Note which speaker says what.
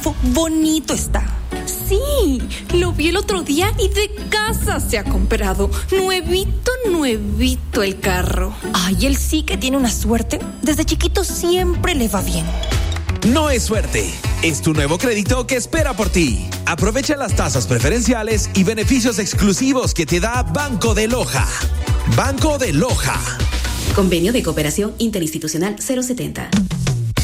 Speaker 1: Bonito está. Sí, lo vi el otro día y de casa se ha comprado. Nuevito, nuevito el carro. Ay, él sí que tiene una suerte. Desde chiquito siempre le va bien.
Speaker 2: No es suerte, es tu nuevo crédito que espera por ti. Aprovecha las tasas preferenciales y beneficios exclusivos que te da Banco de Loja. Banco de Loja.
Speaker 3: Convenio de Cooperación Interinstitucional 070.